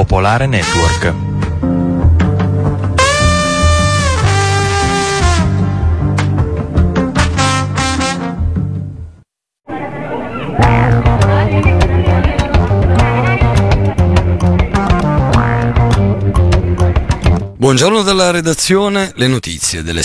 Popolare Network. Buongiorno dalla redazione, le notizie delle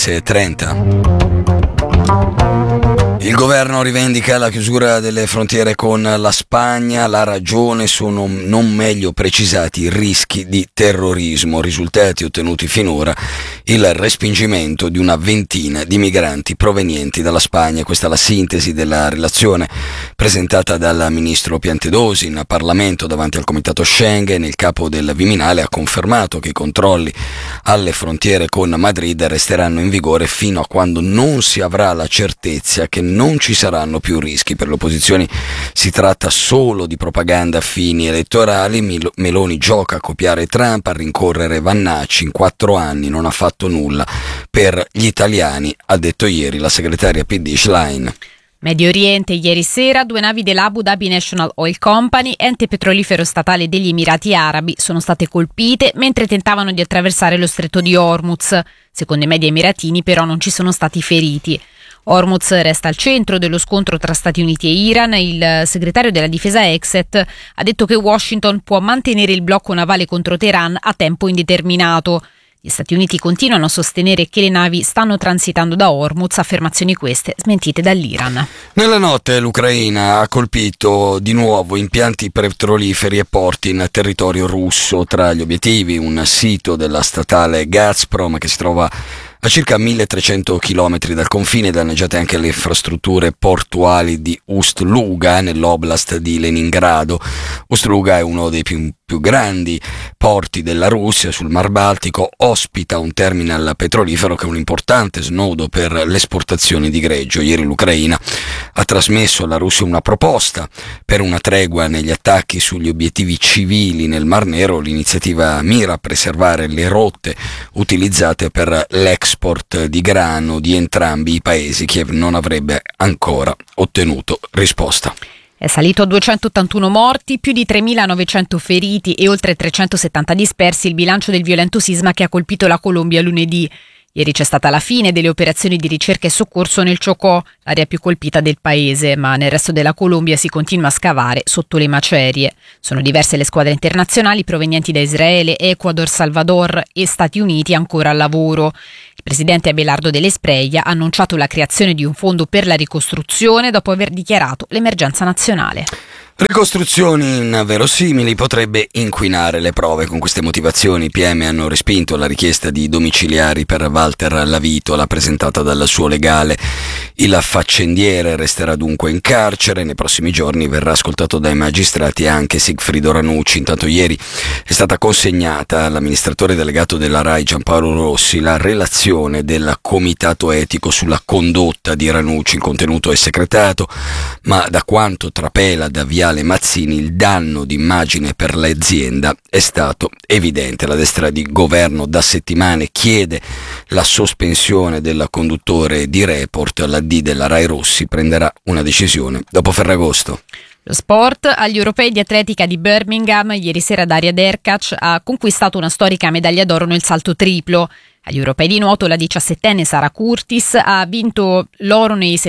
6:30. Il governo rivendica la chiusura delle frontiere con la Spagna, la ragione sono non meglio precisati i rischi di terrorismo, risultati ottenuti finora il respingimento di una ventina di migranti provenienti dalla Spagna. Questa è la sintesi della relazione presentata dal ministro Piantedosi in Parlamento davanti al Comitato Schengen. Il capo del Viminale ha confermato che i controlli alle frontiere con Madrid resteranno in vigore fino a quando non si avrà la certezza che non ci saranno più rischi. Per le opposizioni si tratta solo di propaganda a fini elettorali. Meloni gioca a copiare Trump, a rincorrere Vannacci, in 4 anni non ha fatto nulla per gli italiani, ha detto ieri la segretaria PD Schlein. Medio Oriente, ieri sera 2 navi dell'Abu Dhabi National Oil Company, ente petrolifero statale degli Emirati Arabi, sono state colpite mentre tentavano di attraversare lo stretto di Hormuz. Secondo i media emiratini però non ci sono stati feriti. Hormuz resta al centro dello scontro tra Stati Uniti e Iran. Il segretario della difesa Exet ha detto che Washington può mantenere il blocco navale contro Teheran a tempo indeterminato. Gli Stati Uniti continuano a sostenere che le navi stanno transitando da Hormuz, affermazioni queste smentite dall'Iran. Nella notte l'Ucraina ha colpito di nuovo impianti petroliferi e porti in territorio russo. Tra gli obiettivi un sito della statale Gazprom che si trova a circa 1300 km dal confine, danneggiate anche le infrastrutture portuali di Ust-Luga nell'oblast di Leningrado. Ust-Luga è uno dei più grandi porti della Russia sul Mar Baltico, ospita un terminal petrolifero che è un importante snodo per l'esportazione di greggio. Ieri l'Ucraina ha trasmesso alla Russia una proposta per una tregua negli attacchi sugli obiettivi civili nel Mar Nero. L'iniziativa mira a preservare le rotte utilizzate per l'export di grano di entrambi i paesi. Kiev non avrebbe ancora ottenuto risposta. È salito a 281 morti, più di 3.900 feriti e oltre 370 dispersi il bilancio del violento sisma che ha colpito la Colombia lunedì. Ieri c'è stata la fine delle operazioni di ricerca e soccorso nel Chocó, l'area più colpita del paese, ma nel resto della Colombia si continua a scavare sotto le macerie. Sono diverse le squadre internazionali provenienti da Israele, Ecuador, Salvador e Stati Uniti ancora al lavoro. Il presidente Abelardo Dell'Espriella ha annunciato la creazione di un fondo per la ricostruzione dopo aver dichiarato l'emergenza nazionale. Ricostruzioni inverosimili potrebbe inquinare le prove. Con queste motivazioni i PM hanno respinto la richiesta di domiciliari per Walter Lavitola presentata dal suo legale. Il faccendiere resterà dunque in carcere. Nei prossimi giorni verrà ascoltato dai magistrati anche Sigfrido Ranucci. Intanto ieri è stata consegnata all'amministratore delegato della RAI Giampaolo Rossi la relazione del comitato etico sulla condotta di Ranucci. Il contenuto è secretato, ma da quanto trapela da Viale Mazzini il danno d'immagine per l'azienda è stato evidente. La destra di governo da settimane chiede la sospensione del conduttore di Report. La D della Rai Rossi prenderà una decisione dopo Ferragosto. Lo sport, agli europei di atletica di Birmingham, ieri sera Daria Derkac ha conquistato una storica medaglia d'oro nel salto triplo. Agli europei di nuoto la 17enne Sara Curtis ha vinto l'oro nei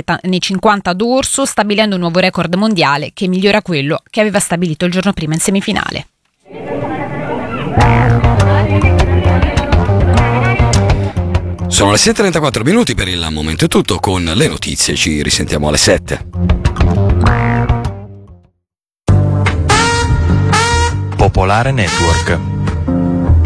50 d'orso, stabilendo un nuovo record mondiale che migliora quello che aveva stabilito il giorno prima in semifinale. Sono le 7:34 per il momento è tutto. Con le notizie ci risentiamo alle 7. Popolare Network.